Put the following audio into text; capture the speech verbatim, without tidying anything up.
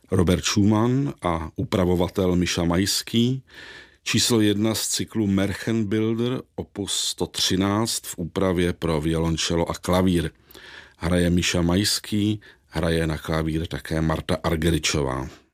Robert Schumann a upravovatel Miša Majský, číslo jedna z cyklu Märchenbilder, opus sto třináct v úpravě pro violončelo a klavír. Hraje Miša Majský, hraje na klavír také Marta Argeričová.